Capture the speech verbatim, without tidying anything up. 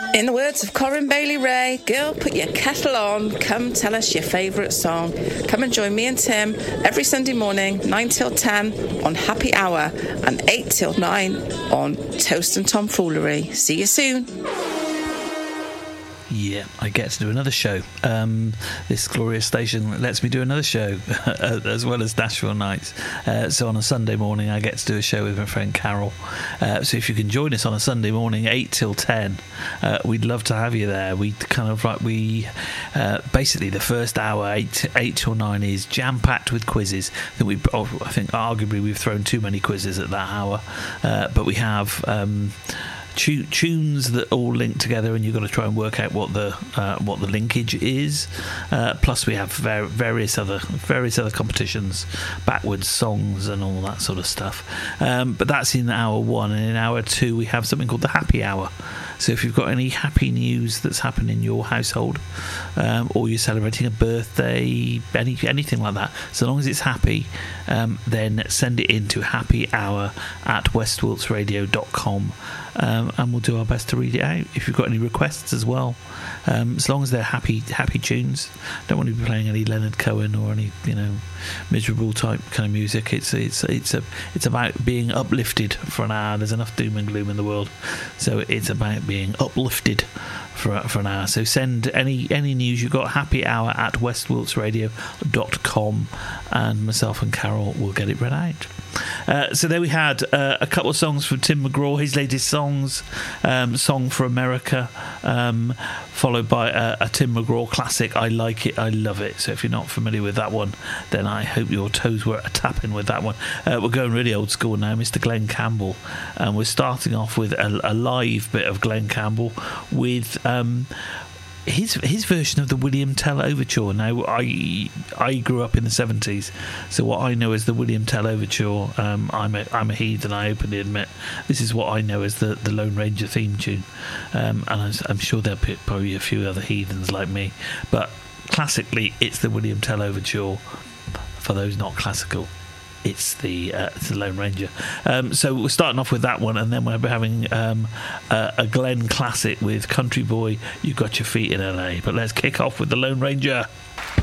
In the words of Corinne Bailey Ray, girl, put your kettle on, come tell us your favourite song. Come and join me and Tim every Sunday morning, nine till ten on Happy Hour and eight till nine on Toast and Tomfoolery. See you soon. Yeah, I get to do another show. Um, this glorious station lets me do another show as well as Nashville Nights. Uh, so on a Sunday morning, I get to do a show with my friend Carol. Uh, so if you can join us on a Sunday morning, eight till ten, uh, we'd love to have you there. We kind of like we uh, basically the first hour, eight eight till nine, is jam packed with quizzes. That we, oh, I think, arguably we've thrown too many quizzes at that hour, uh, but we have. Um, tunes that all link together, and you've got to try and work out what the uh, what the linkage is. Uh, plus, we have ver- various other various other competitions, backwards songs, and all that sort of stuff. Um, but that's in hour one, and in hour two we have something called the Happy Hour. So if you've got any happy news that's happened in your household, um, or you're celebrating a birthday, any anything like that, so long as it's happy, um, then send it in to happy hour at westwilts radio dot com. Um, and we'll do our best to read it out. If you've got any requests as well, um, as long as they're happy, happy tunes. Don't want to be playing any Leonard Cohen or any, you know, miserable type kind of music. It's it's it's a it's about being uplifted for an hour. There's enough doom and gloom in the world, so it's about being uplifted for for an hour. So send any any news you've got. Happy hour at westwilts radio dot com, and myself and Carol will get it read out. Uh, so there we had uh, a couple of songs from Tim McGraw, his latest songs, um, Song for America, um, followed by a, a Tim McGraw classic, I Like It, I Love It. So if you're not familiar with that one, then I hope your toes were a tapping with that one. Uh, we're going really old school now, Mister Glenn Campbell, and we're starting off with a, a live bit of Glenn Campbell with... Um, His his version of the William Tell Overture. Now, I I grew up in the seventies, so what I know as the William Tell Overture, um, I'm a I'm a heathen, I openly admit. This is what I know as the, the Lone Ranger theme tune, um, and I'm, I'm sure there'll be probably a few other heathens like me, but classically, it's the William Tell Overture. For those not classical, it's the uh, it's the Lone Ranger. Um, so we're starting off with that one, and then we'll be having um, a, a Glenn classic with Country Boy, You Got Your Feet in L A. But let's kick off with the Lone Ranger.